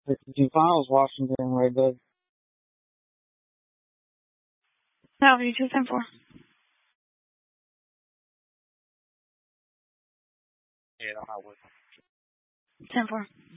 62 finals, Washington, right there. No, you 2-10-4. Yeah, I don't know what. 10-4.